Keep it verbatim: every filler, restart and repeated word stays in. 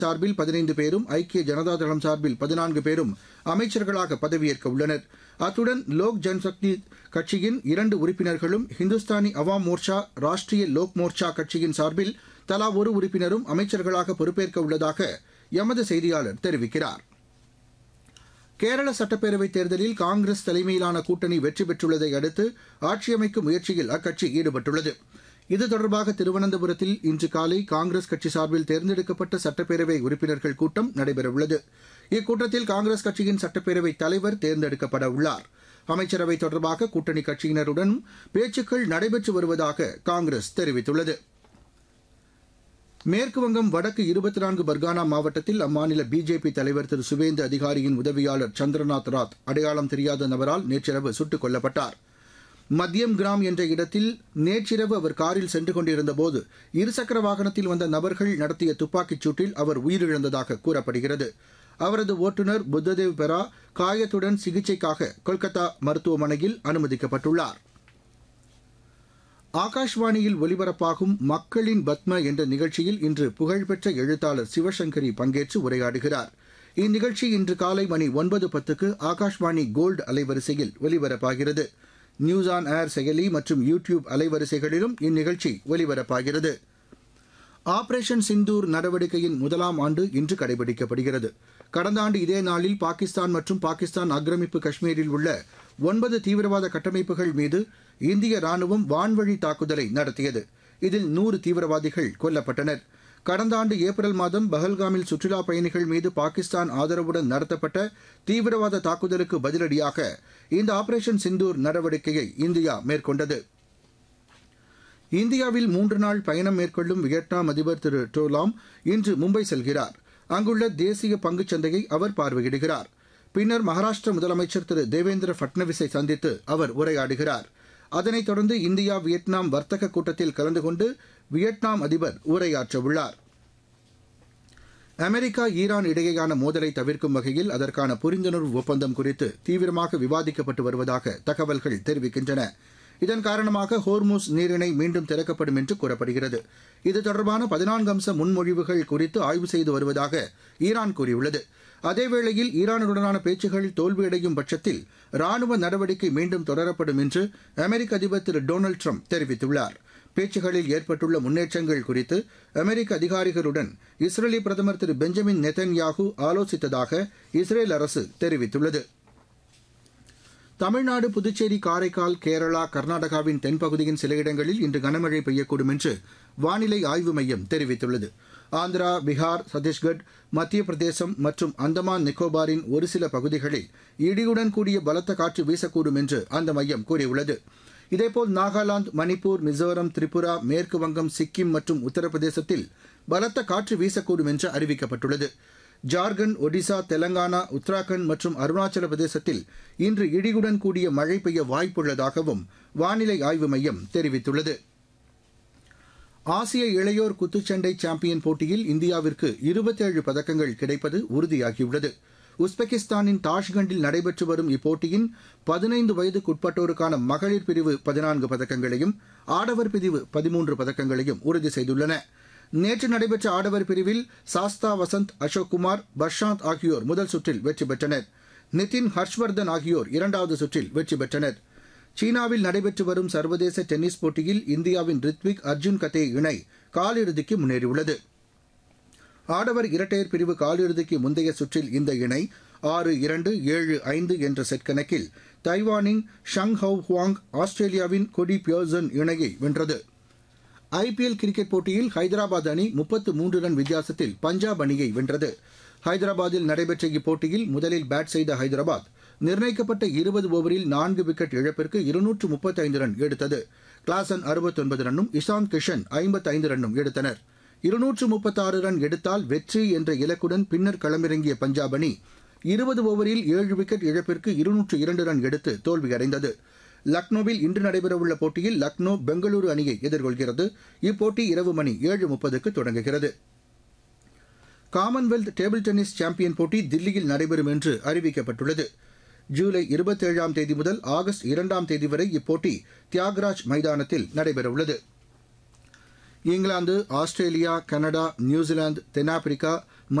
சார்பில் பதினைந்து பேரும் ஐக்கிய ஜனதா தளம் சார்பில் பதினான்கு பேரும் அமைச்சர்களாக பதவியேற்க உள்ளனர். அத்துடன் லோக் ஜன்சக்தி கட்சியின் இரண்டு உறுப்பினர்களும் ஹிந்துஸ்தானி அவாம் மோர்ச்சா ராஷ்டிரிய லோக் மோர்ச்சா கட்சியின் சார்பில் தலா ஒரு உறுப்பினரும் அமைச்சர்களாக பொறுப்பேற்க உள்ளதாக எமது செய்தியாளர் தெரிவிக்கிறார். கேரள சட்டப்பேரவைத் தேர்தலில் காங்கிரஸ் தலைமையிலான கூட்டணி வெற்றி பெற்றுள்ளதை அடுத்து ஆட்சியமைக்கும் முயற்சியில் அக்கட்சி ஈடுபட்டுள்ளது. இது தொடர்பாக திருவனந்தபுரத்தில் இன்று காலை காங்கிரஸ் கட்சி சார்பில் தேர்ந்தெடுக்கப்பட்ட சட்டப்பேரவை உறுப்பினர்கள் கூட்டம் நடைபெறவுள்ளது. இக்கூட்டத்தில் காங்கிரஸ் கட்சியின் சட்டப்பேரவைத் தலைவர் தேர்ந்தெடுக்கப்பட உள்ளார். அமைச்சரவை தொடர்பாக கூட்டணி கட்சியினருடன் பேச்சுக்கள் நடைபெற்று வருவதாக காங்கிரஸ் தெரிவித்துள்ளது. மேற்குவங்கம் வடக்கு இருபத்தி நான்கு பர்கானா மாவட்டத்தில் அம்மாநில பிஜேபி தலைவர் திரு சுவேந்து அதிகாரியின் உதவியாளர் சந்திரநாத் ராத் அடையாளம் தெரியாத நபரால் நேற்றிரவு சுட்டுக் கொல்லப்பட்டார். மத்தியம் கிராம் என்ற இடத்தில் நேற்றிரவு அவர் காரில் சென்று கொண்டிருந்தபோது இருசக்கர வாகனத்தில் வந்த நபர்கள் நடத்திய துப்பாக்கிச் சூட்டில் அவர் உயிரிழந்ததாக கூறப்படுகிறது. அவரது ஓட்டுநர் புத்ததேவ் பெரா காயத்துடன் சிகிச்சைக்காக கொல்கத்தா மருத்துவமனையில் அனுமதிக்கப்பட்டுள்ளார். ஆகாஷ்வாணியில் ஒலிபரப்பாகும் மக்களின் பத்ம என்ற நிகழ்ச்சியில் இன்று புகழ்பெற்ற எழுத்தாளர் சிவசங்கரி பங்கேற்று உரையாடுகிறார். இந்நிகழ்ச்சி இன்று காலை மணி ஒன்பது பத்துக்கு ஆகாஷ்வாணி கோல்டு அலைவரிசையில் ஒலிபரப்பாகிறது. நியூஸ் ஆன் ஏர் செயலி மற்றும் யூ டியூப் அலைவரிசைகளிலும் இந்நிகழ்ச்சி ஒலிபரப்பாகிறது. ஆபரேஷன் சிந்தூர் நடவடிக்கையின் முதலாம் ஆண்டு இன்று கடைபிடிக்கப்படுகிறது. கடந்த ஆண்டு இதே நாளில் பாகிஸ்தான் மற்றும் பாகிஸ்தான் ஆக்கிரமிப்பு காஷ்மீரில் உள்ள ஒன்பது தீவிரவாத கட்டமைப்புகள் மீது இந்திய ராணுவம் வான்வழி தாக்குதலை நடத்தியது. இதில் நூறு தீவிரவாதிகள் கொல்லப்பட்டனர். கடந்த ஆண்டு ஏப்ரல் மாதம் பஹல்காமில் சுற்றுலாப் பயணிகள் மீது பாகிஸ்தான் ஆதரவுடன் நடத்தப்பட்ட தீவிரவாத தாக்குதலுக்கு பதிலடியாக இந்த ஆபரேஷன் சிந்தூர் நடவடிக்கையை இந்தியா மேற்கொண்டது. இந்தியாவில் மூன்று நாள் பயணம் மேற்கொள்ளும் வியட்நாம் அதிபர் திரு டோலாம் இன்று மும்பை செல்கிறார். அங்குள்ள தேசிய பங்குச் சந்தையை அவர் பார்வையிடுகிறார். பின்னர் மகாராஷ்டிர முதலமைச்சர் திரு தேவேந்திர பட்னவிஸை சந்தித்து அவர் உரையாடுகிறார். அதனைத் தொடர்ந்து இந்தியா வியட்நாம் வர்த்தக கூட்டத்தில் கலந்து கொண்டு வியட்நாம் அதிபர் உரையாற்றவுள்ளார். அமெரிக்கா ஈரான் இடையேயான மோதலை தவிர்க்கும் வகையில் அதற்கான புரிந்துணர்வு ஒப்பந்தம் குறித்து தீவிரமாக விவாதிக்கப்பட்டு வருவதாக தகவல்கள் தெரிவிக்கின்றன. இதன் காரணமாக ஹோர்முஸ் நீரிணை மீண்டும் திறக்கப்படும் என்று கூறப்படுகிறது. இது தொடர்பான பதினான்கு அம்ச முன்மொழிவுகள் குறித்து ஆய்வு செய்து வருவதாக ஈரான் கூறியுள்ளது. அதேவேளையில் ஈரானுடனான பேச்சுகள் தோல்வியடையும் பட்சத்தில் ராணுவ நடவடிக்கை மீண்டும் தொடரப்படும் என்று அமெரிக்க அதிபர் திரு டொனால்டு ட்ரம்ப் தெரிவித்துள்ளார். பேச்சுகளில் ஏற்பட்டுள்ள முன்னேற்றங்கள் குறித்து அமெரிக்க அதிகாரிகளுடன் இஸ்ரேலி பிரதமர் திரு பெஞ்சமின் நெதன்யாகு ஆலோசித்ததாக இஸ்ரேல் அரசு தெரிவித்துள்ளது. தமிழ்நாடு, புதுச்சேரி, காரைக்கால், கேரளா, கர்நாடகாவின் தென்பகுதியின் சில இடங்களில் இன்று கனமழை பெய்யக்கூடும் என்று வானிலை ஆய்வு மையம் தெரிவித்துள்ளது. ஆந்திரா, பீகார், சத்தீஸ்கட், மத்திய பிரதேசம் மற்றும் அந்தமான் நிக்கோபாரின் ஒரு சில பகுதிகளில் இடியுடன் கூடிய பலத்த காற்று வீசக்கூடும் என்று அந்த மையம் கூறியுள்ளது. இதேபோல் நாகாலாந்து, மணிப்பூர், மிசோரம், திரிபுரா, மேற்கு வங்கம், சிக்கிம் மற்றும் உத்தரப்பிரதேசத்தில் பலத்த காற்று வீசக்கூடும் என்று அறிவிக்கப்பட்டுள்ளது. ஜார்க்கண்ட், ஒடிசா, தெலங்கானா, உத்தராகண்ட் மற்றும் அருணாச்சல பிரதேசத்தில் இன்று இடியுடன் கூடிய மழை பெய்ய வாய்ப்புள்ளதாகவும் வானிலை ஆய்வு மையம் தெரிவித்துள்ளது. ஆசிய இளையோர் குத்துச்சண்டை சாம்பியன் போட்டியில் இந்தியாவிற்கு இருபத்தேழு பதக்கங்கள் கிடைப்பது உறுதியாகியுள்ளது. உஸ்பெகிஸ்தானின் தாஷ்கண்டில் நடைபெற்று வரும் இப்போட்டியின் பதினைந்து வயதுக்குட்பட்டோருக்கான மகளிர் பிரிவு பதினான்கு பதக்கங்களையும் ஆடவர் பிரிவு பதிமூன்று பதக்கங்களையும் உறுதி செய்துள்ளன. நேற்று நடைபெற்ற ஆடவர் பிரிவில் சாஸ்தா வசந்த், அசோக் குமார், பர்ஷாந்த் ஆகியோர் முதல் சுற்றில் வெற்றி பெற்றனர். நிதின், ஹர்ஷ்வர்தன் ஆகியோர் இரண்டாவது சுற்றில் வெற்றி பெற்றனர். சீனாவில் நடைபெற்று வரும் சர்வதேச டென்னிஸ் போட்டியில் இந்தியாவின் ரித்விக், அர்ஜுன் கதே இணை காலிறுதிக்கு முன்னேறியுள்ளது. ஆடவர் இரட்டையர் பிரிவு காலிறுதிக்கு முந்தைய சுற்றில் இந்த இணை ஆறு இரண்டு, ஏழு ஐந்து என்ற செட் கணக்கில் தைவானின் ஷங் ஹவ் ஹுவாங், ஆஸ்திரேலியாவின் கொடி பியர்சன் இணையை வென்றது. ஐபிஎல் கிரிக்கெட் போட்டியில் ஹைதராபாத் அணி முப்பத்து மூன்று ரன் வித்தியாசத்தில் பஞ்சாப் அணியை வென்றது. ஹைதராபாத்தில் நடைபெற்ற இப்போட்டியில் முதலில் பேட் செய்த ஹைதராபாத் நிர்ணயிக்கப்பட்ட இருபது ஓவரில் நான்கு விக்கெட் இழப்பிற்கு இருநூற்று முப்பத்தைந்து ரன் எடுத்தது. கிளாசன் அறுபத்தொன்பது ரன்னும் இஷாந்த் கிஷன் ஐம்பத்தைந்து ரன்னும் எடுத்தனர். இருநூற்று முப்பத்தாறு ரன் எடுத்தால் வெற்றி என்ற இலக்குடன் பின்னர் களமிறங்கிய பஞ்சாப் அணி இருபது ஓவரில் ஏழு விக்கெட் இழப்பிற்கு இருநூற்று இரண்டு ரன் எடுத்து தோல்வியடைந்தது. லக்னோவில் இன்று நடைபெறவுள்ள போட்டியில் லக்னோ பெங்களூரு அணியை எதிர்கொள்கிறது. இப்போட்டி இரவு மணி ஏழு முப்பதுக்கு தொடங்குகிறது. காமன்வெல்த் டேபிள் டென்னிஸ் சாம்பியன் போட்டி தில்லியில் நடைபெறும் என்று அறிவிக்கப்பட்டுள்ளது. ஜூலை இருபத்தேழாம் தேதி முதல் ஆகஸ்ட் இரண்டாம் தேதி வரை இப்போட்டி தியாகராஜ் மைதானத்தில் நடைபெறவுள்ளது. இங்கிலாந்து, ஆஸ்திரேலியா, கனடா, நியூசிலாந்து, தென்னாப்பிரிக்கா,